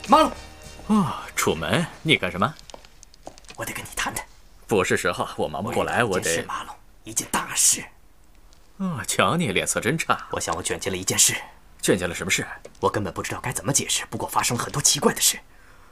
马龙。 哦，楚门，你干什么？ 我得跟你谈谈。 不是时候，我忙不过来，我得。 马龙，一件大事。 哦，瞧你脸色真差。 我想我卷进了一件事。 卷进了什么事？ 我根本不知道该怎么解释，不过发生了很多奇怪的事。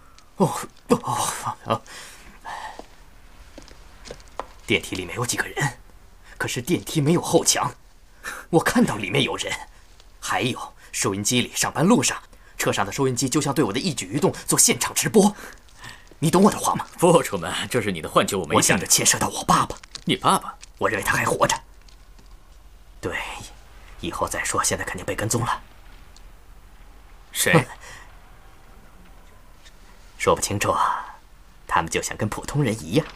电梯里面有几个人，可是电梯没有后墙。我看到里面有人，还有收音机里，上班路上，车上的收音机就像对我的一举一动做现场直播。你懂我的话吗？ 不，楚门，这是你的幻觉，我没。 我想着牵涉到我爸爸。 你爸爸？ 我认为他还活着。对，以后再说，现在肯定被跟踪了。 谁？ 说不清楚啊，他们就像跟普通人一样。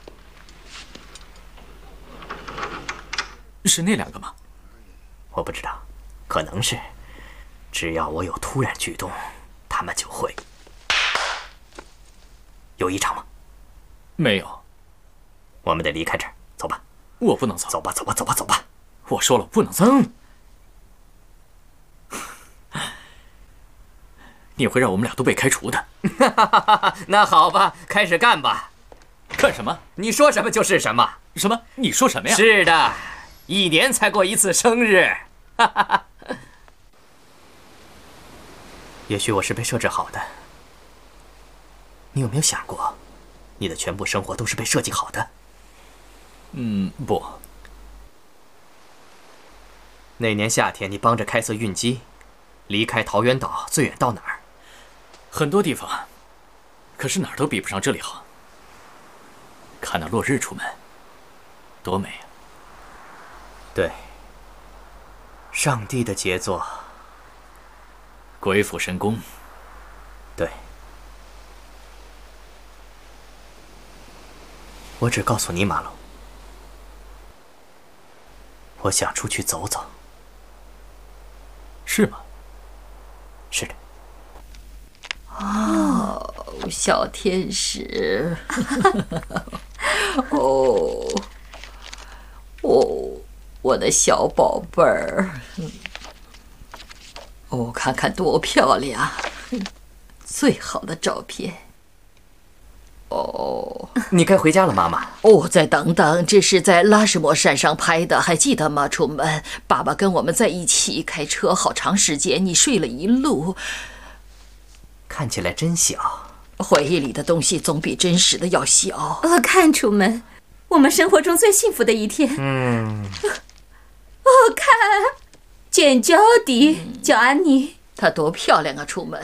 是那两个吗？ 我不知道，可能是。只要我有突然举动，他们就会。有异常吗？ 没有。 我们得离开这儿，走吧。 我不能走。 走吧，走吧，走吧，走吧。 我说了不能走。你会让我们俩都被开除的。 那好吧，开始干吧。 干什么？ 你说什么就是什么。 什么？你说什么呀？ 是的，1年才过一次生日。也许我是被设置好的。你有没有想过，你的全部生活都是被设计好的？ 不。 那年夏天，你帮着开塞运机，离开桃源岛最远到哪儿？ 很多地方，可是哪儿都比不上这里好。看到落日出门，多美啊！ 对，上帝的杰作， 鬼斧神工。 对，我只告诉你，马龙，我想出去走走。 是吗？ 是的。 哦，小天使。哦，我的小宝贝儿。哦，看看多漂亮，最好的照片。哦， 你该回家了，妈妈。 哦，再等等，这是在拉什莫山上拍的，还记得吗，楚门？爸爸跟我们在一起开车好长时间，你睡了一路。 看起来真小。 回忆里的东西总比真实的要小。 看，楚门，我们生活中最幸福的一天。看，简·焦迪，叫安妮。 她多漂亮啊，楚门。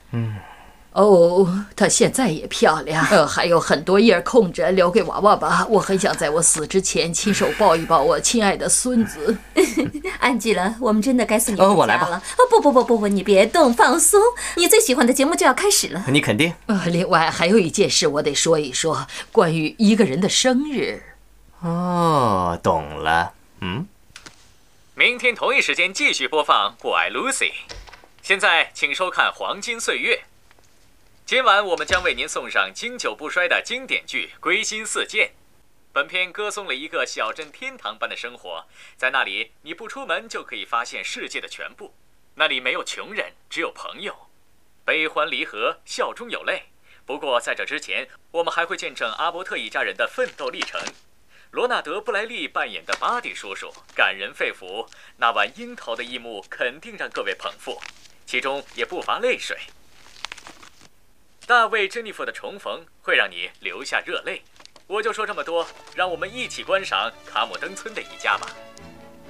哦，她现在也漂亮。还有很多页空着，留给娃娃吧。我很想在我死之前亲手抱一抱我亲爱的孙子。 安吉拉，我们真的该送你回家了。 我来吧。 不，你别动，放松。你最喜欢的节目就要开始了。 你肯定。 另外还有一件事我得说一说，关于一个人的生日。 哦，懂了。 明天同一时间继续播放《我爱 Lucy》。现在请收看《黄金岁月》。今晚我们将为您送上经久不衰的经典剧《归心似箭》。本片歌颂了一个小镇天堂般的生活，在那里你不出门就可以发现世界的全部。那里没有穷人，只有朋友，悲欢离合，笑中有泪。不过在这之前，我们还会见证阿伯特一家人的奋斗历程。罗纳德·布莱利扮演的巴蒂叔叔感人肺腑，那碗樱桃的一幕肯定让各位捧腹，其中也不乏泪水。大卫·珍妮弗的重逢会让你流下热泪。我就说这么多，让我们一起观赏卡姆登村的一家吧。